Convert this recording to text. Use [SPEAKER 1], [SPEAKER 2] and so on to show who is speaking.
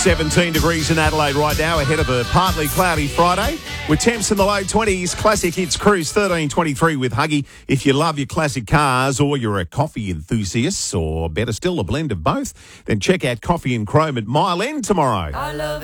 [SPEAKER 1] 17 degrees in Adelaide right now, ahead of a partly cloudy Friday. With temps in the low 20s, Classic Hits Cruise 1323 with Huggy. If you love your classic cars or you're a coffee enthusiast, or better still, a blend of both, then check out Coffee and Chrome at Mile End tomorrow.
[SPEAKER 2] I love